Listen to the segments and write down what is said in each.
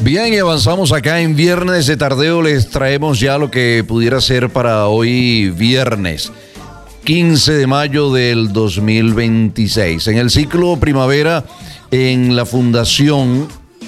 Bien, y avanzamos acá en Viernes de Tardeo. Les traemos ya lo que pudiera ser para hoy viernes 15 de mayo del 2026. En el ciclo primavera, en la Fundación,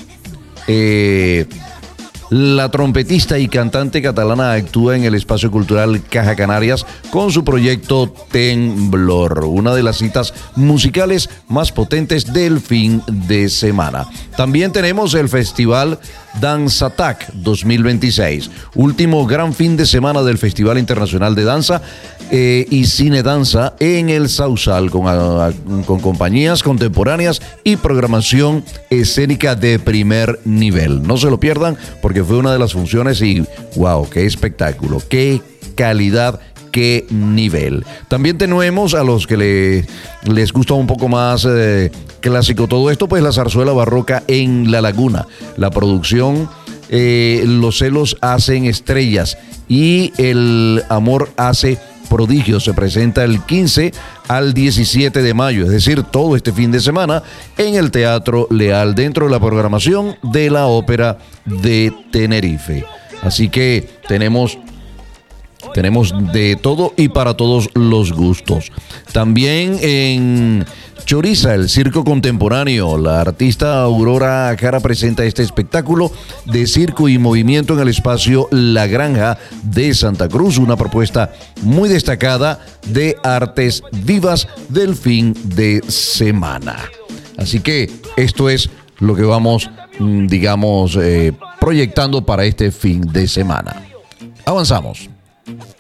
la trompetista y cantante catalana actúa en el espacio cultural Caja Canarias con su proyecto Temblor, una de las citas musicales más potentes del fin de semana. También tenemos el Festival Danzattac 2026, último gran fin de semana del Festival Internacional de Danza y Cine Danza en el Sausal, con compañías contemporáneas y programación escénica de primer nivel. No se lo pierdan porque fue una de las funciones y wow, qué espectáculo, qué calidad, qué nivel. También tenemos a los que les gusta un poco más clásico todo esto, pues la zarzuela barroca en La Laguna. La producción Los celos hacen estrellas y el amor hace prodigios se presenta el 15 al 17 de mayo, es decir, todo este fin de semana en el Teatro Leal, dentro de la programación de la Ópera de Tenerife. Así que tenemos de todo y para todos los gustos. También en Choriza, el circo contemporáneo, la artista Aurora Jara presenta este espectáculo de circo y movimiento en el espacio La Granja de Santa Cruz, una propuesta muy destacada de artes vivas del fin de semana. Así que esto es lo que vamos, proyectando para este fin de semana. Avanzamos.